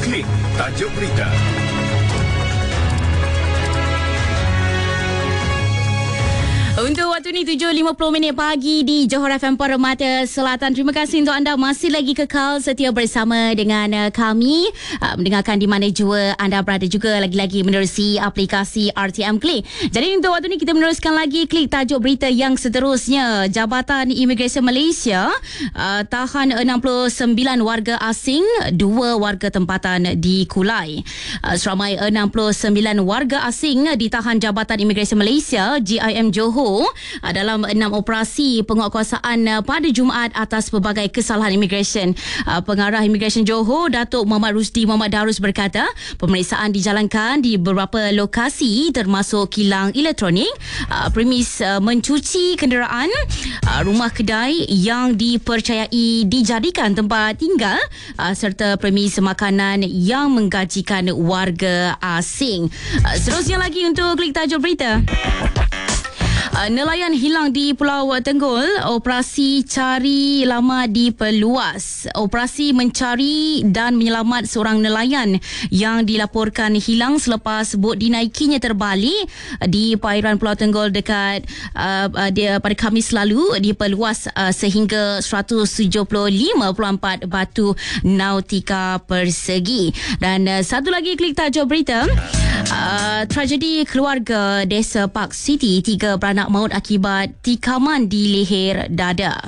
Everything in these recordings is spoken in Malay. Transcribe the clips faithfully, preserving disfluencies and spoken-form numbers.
Klik tajuk berita. Untuk waktu ni tujuh lima puluh minit pagi di Johor F M Permata Selatan. Terima kasih untuk anda masih lagi kekal setia bersama dengan uh, kami. Uh, mendengarkan di mana jua anda berada juga lagi-lagi menerusi aplikasi R T M Klik. Jadi untuk waktu ni kita meneruskan lagi klik tajuk berita yang seterusnya. Jabatan Imigresen Malaysia uh, tahan enam puluh sembilan warga asing, dua warga tempatan di Kulai. Uh, seramai enam puluh sembilan warga asing ditahan Jabatan Imigresen Malaysia J I M Johor dalam enam operasi penguatkuasaan pada Jumaat atas pelbagai kesalahan imigresen. Pengarah Imigresen Johor, Datuk Muhammad Rusdi Muhammad Darus berkata, pemeriksaan dijalankan di beberapa lokasi termasuk kilang elektronik, premis mencuci kenderaan, rumah kedai yang dipercayai dijadikan tempat tinggal serta premis makanan yang menggajikan warga asing. Seterusnya lagi untuk klik tajuk berita. Uh, nelayan hilang di Pulau Tenggol, operasi cari lama diperluas. Operasi mencari dan menyelamat seorang nelayan yang dilaporkan hilang selepas bot dinaikinya terbalik di perairan Pulau Tenggol dekat uh, uh, dia, pada Khamis lalu diperluas uh, sehingga seratus tujuh puluh lima perpuluhan empat batu nautika persegi. Dan uh, satu lagi klik tajuk berita. Uh, tragedi keluarga Desa Park City, tiga beranak maut akibat tikaman di leher dada.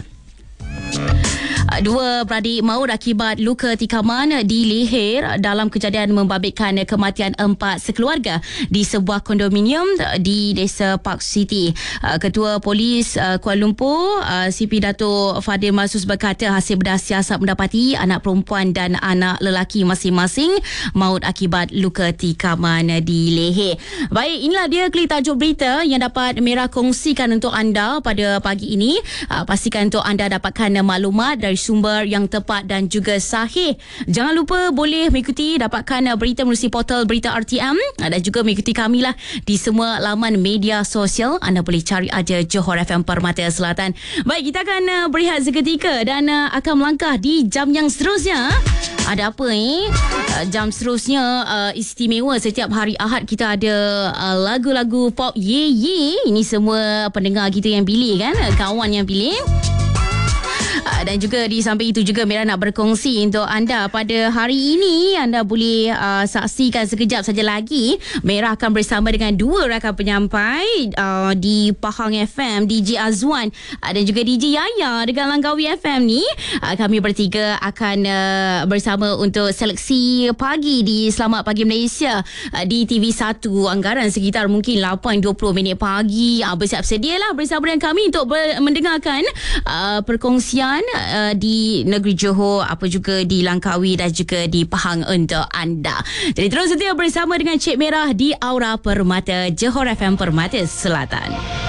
Dua beradik maut akibat luka tikaman di leher dalam kejadian membabitkan kematian empat sekeluarga di sebuah kondominium di Desa Park City. Ketua Polis Kuala Lumpur C P Dato' Fadil Masus berkata hasil bedah siasat mendapati anak perempuan dan anak lelaki masing-masing maut akibat luka tikaman di leher. Baik, inilah dia klik tajuk berita yang dapat Merah kongsikan untuk anda pada pagi ini. Pastikan untuk anda dapatkan maklumat dari sumber yang tepat dan juga sahih. Jangan lupa boleh mengikuti, dapatkan berita melalui portal berita R T M dan juga mengikuti kami lah di semua laman media sosial. Anda boleh cari aja Johor F M Permata Selatan. Baik, kita akan berehat seketika dan akan melangkah di jam yang seterusnya. Ada apa ni? Eh? Jam seterusnya uh, istimewa. Setiap hari Ahad kita ada uh, lagu-lagu pop ye ye. Ini semua pendengar kita yang pilih kan, kawan yang pilih. Dan juga di samping itu juga Merah nak berkongsi untuk anda pada hari ini. Anda boleh uh, saksikan sekejap saja lagi. Merah akan bersama dengan dua rakan penyampai uh, di Pahang F M, D J Azwan uh, dan juga D J Yaya dengan Langkawi F M ni. Uh, kami bertiga akan uh, bersama untuk seleksi pagi di Selamat Pagi Malaysia uh, di T V satu. Anggaran sekitar mungkin lapan dua puluh minit pagi. Uh, bersiap sedialah bersama dengan kami untuk ber- mendengarkan uh, perkongsian Uh, di negeri Johor, apa juga di Langkawi dan juga di Pahang untuk anda. Jadi terus setia bersama dengan Cik Merah di Aura Permata Johor F M Permata Selatan.